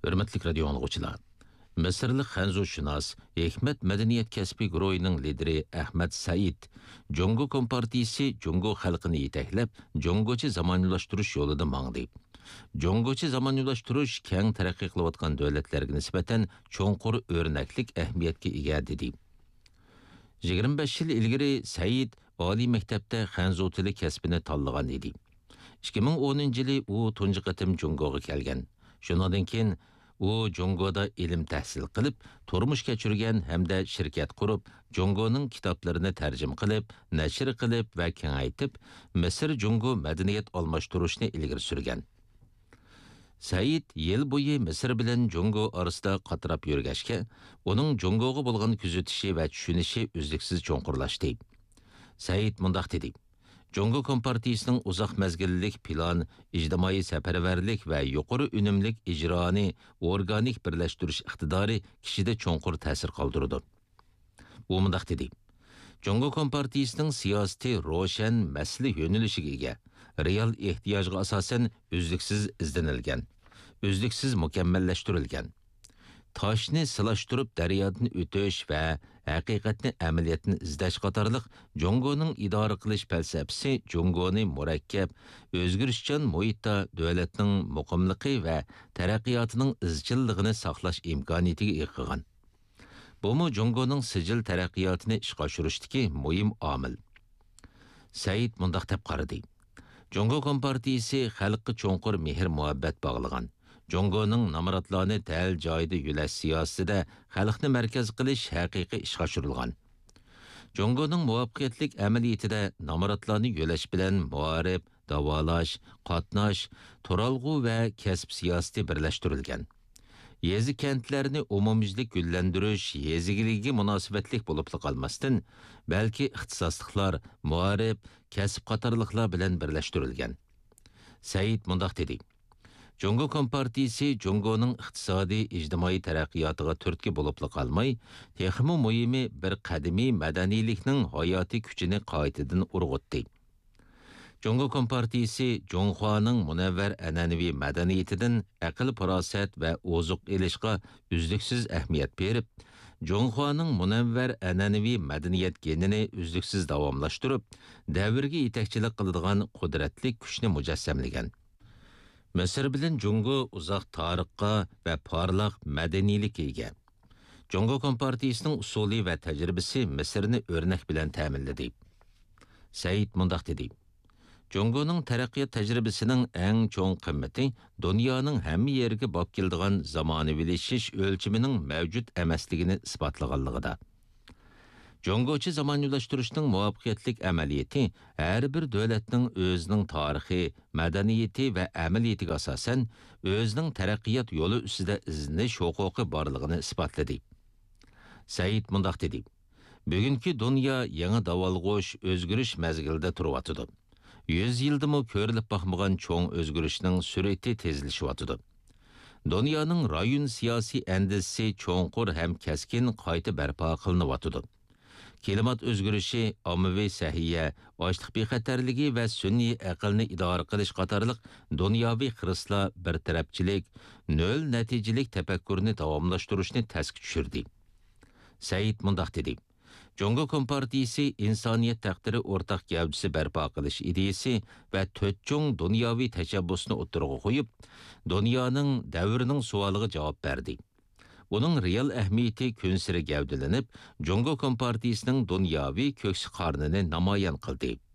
Hürmetlik radio anlıqçılar. Misrlik xanzushunos Hikmat madaniyat kasbi guruhining lideri Ahmad Said Jungo Kompartiyasi Jungo xalqini yetaklab, Jungocha zamoniylashtirish yo'lida mangdi. Jungocha zamoniylashtirish keng taraqqiy qilayotgan davlatlarga nisbatan cho'nqur o'rnaklik ahamiyatga ega dedi. 25 yil ilgari Said oliy maktabda xanzu tili kasbini tanlagan edi. 2010-yili u tunji qatim Jungoga kelgan. Shundan keyin u Jungoda ilm tahsil qilib, turmush kechirgan hamda shirkat qurib, Jungoning kitoblarini tarjima qilib, nashr qilib va kengaytib, Misr Jungo madaniyat almashtirishni ilgari surgan. Said yil bo'yi Misr bilan Jungo orasida qatirab yurgashga, uning Jungoga bo'lgan kuzatishi va tushunishi uzluksiz cho'nqurlashdi. Said mundaq dedi: Jungo Kompartiyasining uzoq mezgillik plan, ijtimoiy safarbarlik va yuqori unumlik ijroni organik birlashtirish iqtidori kishida cho'nqur ta'sir qoldirdi. U mundaq dedi: Jungo Kompartiyasining siyosati ro'shan mas'ala yo'nalishiga ega, real ehtiyojga asosan uzluksiz izlanilgan, uzluksiz mukammallashtirilgan. Toshni silashtirib daryodan o'tish va haqiqatni amaliyotni izlash qatorliq Jungoning idora qilish falsafasi Jungoni murakkab, o'zgarishchan muhitda davlatning muqimligi va taraqqiyotining izchilligini saqlash imkoniyatiga ega qilgan. Bu Jungoning sijil taraqqiyotini ishga oshirishdagi muhim omil. Said mundaq deb qaradi: Jungo Kompartiyasi xalqqa cho'nqur mehr-muhabbat bog'lagan. Jungoning namoratlarni dal joyida yulash siyosatida xalqni markaz qilish haqiqiy ishga oshirilgan. Jungoning muvaffaqiyatlik amaliyotida namoratlarni yulash bilan muarif, davolash, qatnash, turalg'u va kasb siyosati birlashtirilgan. Yezi kentlarni umumyuzlik gullantirish yezigiligiga munosabatlik bo'lib qolmasdan, balki ixtisosliklar, muarif, kasb qatorliqlar bilan birlashtirilgan. Said mundaq dedi: Jungo Kompartiyasi Jungoning iqtisodiy, ijtimoiy taraqqiyotiga turtki bo'lib qolmay, texmo muhimi bir qadimiy madaniylikning hayotiy kuchini qaytadan urg'utdi. Jungo Kompartiyasi Junxoning munavvar an'anaviy madaniyatidan aql farosat va ozuq elishga uzluksiz ahamiyat berib, Junxoning munavvar an'anaviy madaniyat genini uzluksiz davomlashtirib, davrga yetakchilik qiladigan qudratli kuchni mujassamlagan. Misr bilan Jungo uzoq tarixga va parlaq madaniylikka ega. Jungo Kompartiyasining usuli va tajribasi Misrni o'rnak bilan ta'minladi. Said mundaq dedi: Jungoning taraqqiyot tajribasining eng cho'ng qimmati dunyoning hamma yeriga borib keladigan zamonaviylashish o'lchamining mavjud emasligini isbotlaganligida. Jungocha zamoniylashtiriishning muvaffaqiyatlik amaliyoti har bir davlatning o'zining tarixi, madaniyati va amaliyatiga asosan o'zining taraqqiyot yo'li ustida izlanish huquqi borligini isbotladi. Said mundaq dedi: Bugungi dunyo yangi davolg'ush, o'zgarish mazgilida turibdi. 100 yildimi ko'rilib boqmagan cho'ng o'zgarishning sur'ati tezlashyapti. Dunyoning rayon siyosiy andisi cho'nqur ham kaskin qayta barpo qilinyapti. Klimat o'zgarishi, ommaviy sahiya, ochliq bexatarligi va sun'iy aqlni idora qilish qatorliq dunyoviy xiristlar birtarafchilik, nol natijalik tafakkurni davomlashtirishni tasga tushirdi. Said mundaq dedi: Jungo Kompartiyasi insoniyat taqdiri o'rtaq gavdisi barpo qilish ideyasi va to'rtcho'ng dunyoviy tashabbusni o'ttirg'a qo'yib, dunyoning davrining savoliga javob berdi. Uning real ahamiyati kunsiri gavdalanib, Jungo Kompartiyasining dunyoviy ko'ksi qarnini namoyon qildi.